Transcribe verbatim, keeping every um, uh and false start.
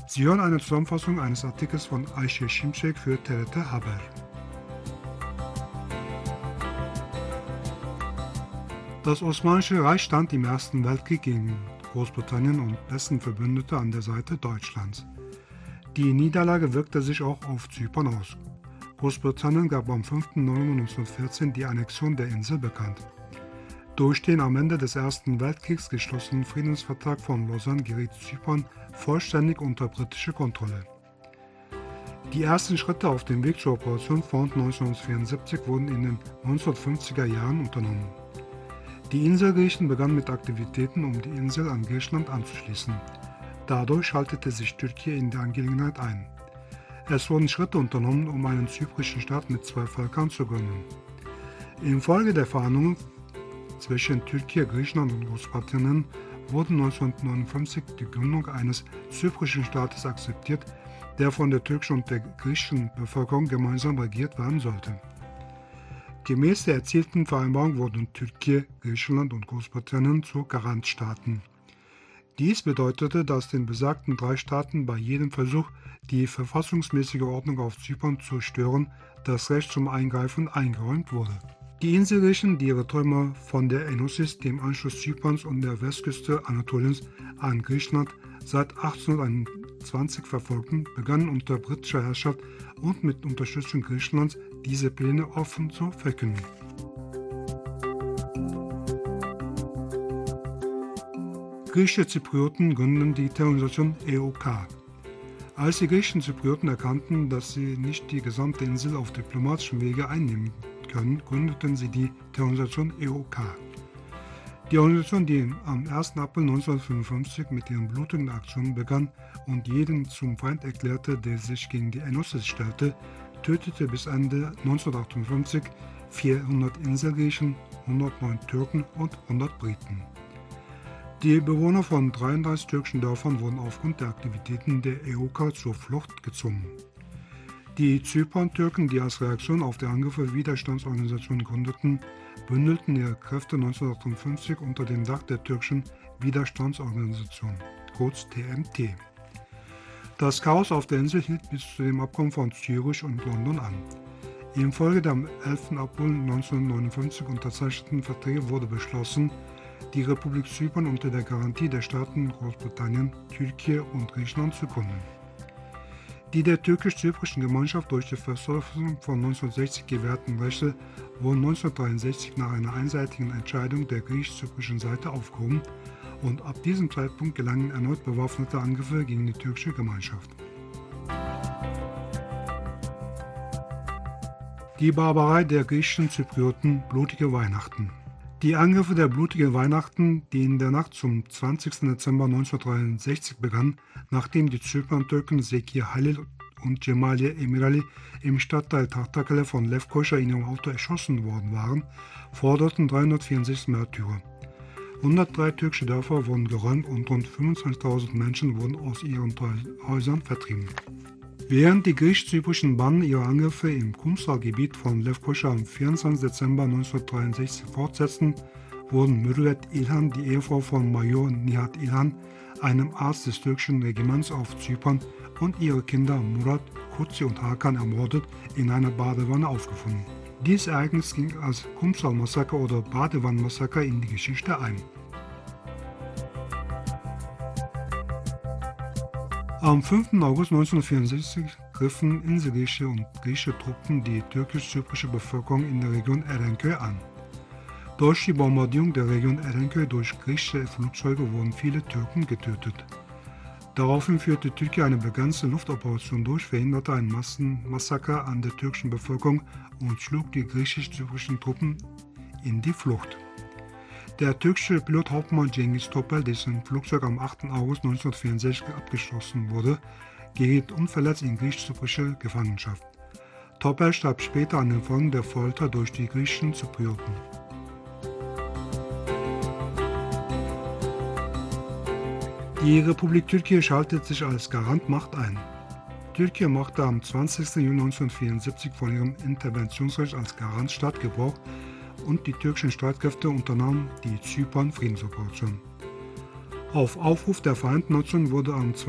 Sie hören eine Zusammenfassung eines Artikels von Ayşe Şimşek für T R T Haber. Das Osmanische Reich stand im Ersten Weltkrieg gegen Großbritannien und dessen Verbündete an der Seite Deutschlands. Die Niederlage wirkte sich auch auf Zypern aus. Großbritannien gab am fünften November neunzehnhundertvierzehn die Annexion der Insel bekannt. Durch den am Ende des Ersten Weltkriegs geschlossenen Friedensvertrag von Lausanne geriet Zypern vollständig unter britische Kontrolle. Die ersten Schritte auf dem Weg zur Operation Front neunzehnhundertvierundsiebzig wurden in den neunzehnhundertfünfziger Jahren unternommen. Die Inselgriechen begannen mit Aktivitäten, um die Insel an Griechenland anzuschließen. Dadurch schaltete sich Türkei in die Angelegenheit ein. Es wurden Schritte unternommen, um einen zyprischen Staat mit zwei Völkern zu gründen. Infolge der Verhandlungen zwischen Türkei, Griechenland und Großbritannien wurde neunzehnhundertneunundfünfzig die Gründung eines zyprischen Staates akzeptiert, der von der türkischen und der griechischen Bevölkerung gemeinsam regiert werden sollte. Gemäß der erzielten Vereinbarung wurden Türkei, Griechenland und Großbritannien zu Garantstaaten. Dies bedeutete, dass den besagten drei Staaten bei jedem Versuch, die verfassungsmäßige Ordnung auf Zypern zu stören, das Recht zum Eingreifen eingeräumt wurde. Die Inselgriechen, die ihre Träume von der Enosis, dem Anschluss Zyperns und der Westküste Anatoliens an Griechenland seit achtzehnhunderteinundzwanzig verfolgten, begannen unter britischer Herrschaft und mit Unterstützung Griechenlands diese Pläne offen zu verkünden. Griechische Zyprioten gründen die Terrorisation E O K. Als die griechischen Zyprioten erkannten, dass sie nicht die gesamte Insel auf diplomatischem Wege einnehmen können, gründeten sie die Terrorisation E O K. Die Organisation, die am ersten April neunzehnhundertfünfundfünfzig mit ihren blutigen Aktionen begann und jeden zum Feind erklärte, der sich gegen die Enosis stellte, tötete bis Ende neunzehnhundertachtundfünfzig vierhundert Inselgriechen, hundertneun Türken und hundert Briten. Die Bewohner von dreiunddreißig türkischen Dörfern wurden aufgrund der Aktivitäten der E O K zur Flucht gezwungen. Die Zypern-Türken, die als Reaktion auf die Angriffe Widerstandsorganisationen gründeten, bündelten ihre Kräfte neunzehnhundertachtundfünfzig unter dem Dach der türkischen Widerstandsorganisation, kurz T M T. Das Chaos auf der Insel hielt bis zu dem Abkommen von Zürich und London an. Infolge der am elften April neunzehnhundertneunundfünfzig unterzeichneten Verträge wurde beschlossen, die Republik Zypern unter der Garantie der Staaten Großbritannien, Türkei und Griechenland zu gründen. Die der türkisch-zyprischen Gemeinschaft durch die Verfassung von neunzehnhundertsechzig gewährten Rechte wurden neunzehnhundertdreiundsechzig nach einer einseitigen Entscheidung der griechisch-zyprischen Seite aufgehoben und ab diesem Zeitpunkt gelangen erneut bewaffnete Angriffe gegen die türkische Gemeinschaft. Die Barbarei der griechischen Zyprioten, blutige Weihnachten. Die Angriffe der blutigen Weihnachten, die in der Nacht zum zwanzigsten Dezember neunzehnhundertdreiundsechzig begannen, nachdem die Zypern-Türken Zeki Halil und Cemaliye Emirali im Stadtteil Tahtakale von Lefkoşa in ihrem Auto erschossen worden waren, forderten dreihundertvierundsechzig Märtyrer. hundertdrei türkische Dörfer wurden geräumt und rund fünfundzwanzigtausend Menschen wurden aus ihren Häusern vertrieben. Während die griechisch-zyprischen Banden ihre Angriffe im Kumsal-Gebiet von Lefkoşa am vierundzwanzigsten Dezember neunzehnhundertdreiundsechzig fortsetzten, wurden Mürüvvet İlhan, die Ehefrau von Major Nihat İlhan, einem Arzt des türkischen Regiments auf Zypern, und ihre Kinder Murat, Kutsi und Hakan ermordet, in einer Badewanne aufgefunden. Dieses Ereignis ging als Kumsal-Massaker oder Badewannen-Massaker in die Geschichte ein. Am fünften August neunzehnhundertvierundsechzig griffen inselgriechische und griechische Truppen die türkisch-zyprische Bevölkerung in der Region Erenköy an. Durch die Bombardierung der Region Erenköy durch griechische Flugzeuge wurden viele Türken getötet. Daraufhin führte Türkei eine begrenzte Luftoperation durch, verhinderte ein Massenmassaker an der türkischen Bevölkerung und schlug die griechisch-zyprischen Truppen in die Flucht. Der türkische Pilot Hauptmann Cengiz Topel, dessen Flugzeug am achten August neunzehnhundertvierundsechzig abgeschossen wurde, geriet unverletzt in griechisch-zyprische Gefangenschaft. Topel starb später an den Folgen der Folter durch die griechischen Zyprioten. Die Republik Türkei schaltet sich als Garantmacht ein. Türkei machte am zwanzigsten Juni neunzehnhundertvierundsiebzig von ihrem Interventionsrecht als Garantstaat Gebrauch und die türkischen Streitkräfte unternahmen die Zypern-Friedensoperation. Auf Aufruf der Vereinten Nationen wurde am